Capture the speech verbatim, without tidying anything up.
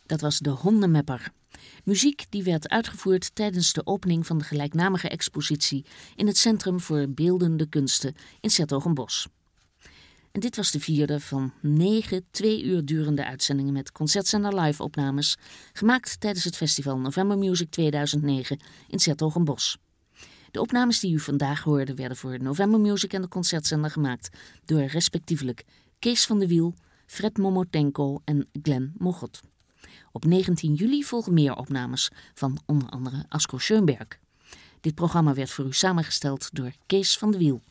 Dat was de Hondenmepper. Muziek die werd uitgevoerd tijdens de opening van de gelijknamige expositie in het Centrum voor Beeldende Kunsten in 's-Hertogenbosch. En dit was de vierde van negen twee uur durende uitzendingen met Concertzender live opnames, gemaakt tijdens het festival November Music tweeduizend negen in 's-Hertogenbosch. De opnames die u vandaag hoorde werden voor November Music en de Concertzender gemaakt door respectievelijk Kees van de Wiel, Fred Momotenko en Glenn Mogot. Op negentien juli volgen meer opnames van onder andere Asko Schoenberg. Dit programma werd voor u samengesteld door Kees van de Wiel.